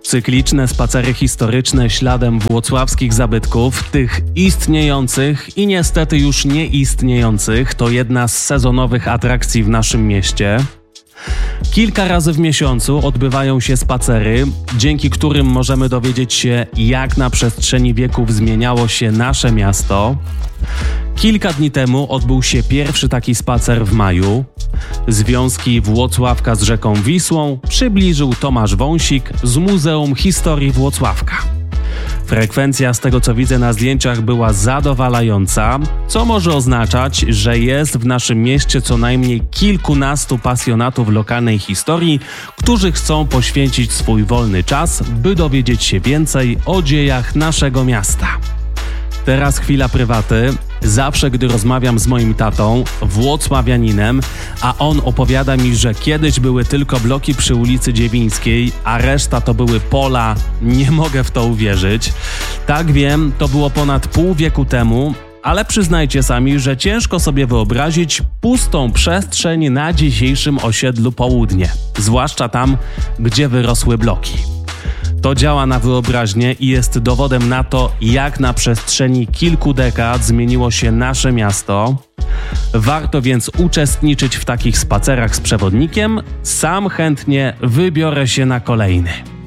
Cykliczne spacery historyczne śladem włocławskich zabytków, tych istniejących i niestety już nieistniejących, to jedna z sezonowych atrakcji w naszym mieście. Kilka razy w miesiącu odbywają się spacery, dzięki którym możemy dowiedzieć się, jak na przestrzeni wieków zmieniało się nasze miasto. Kilka dni temu odbył się pierwszy taki spacer w maju. Związki Włocławka z rzeką Wisłą przybliżył Tomasz Wąsik z Muzeum Historii Włocławka. Frekwencja, z tego co widzę na zdjęciach, była zadowalająca, co może oznaczać, że jest w naszym mieście co najmniej kilkunastu pasjonatów lokalnej historii, którzy chcą poświęcić swój wolny czas, by dowiedzieć się więcej o dziejach naszego miasta. Teraz chwila prywaty. Zawsze, gdy rozmawiam z moim tatą, włocławianinem, a on opowiada mi, że kiedyś były tylko bloki przy ulicy Dziewińskiej, a reszta to były pola, nie mogę w to uwierzyć. Tak wiem, to było ponad pół wieku temu, ale przyznajcie sami, że ciężko sobie wyobrazić pustą przestrzeń na dzisiejszym osiedlu Południe, zwłaszcza tam, gdzie wyrosły bloki. To działa na wyobraźnię i jest dowodem na to, jak na przestrzeni kilku dekad zmieniło się nasze miasto. Warto więc uczestniczyć w takich spacerach z przewodnikiem. Sam chętnie wybiorę się na kolejny.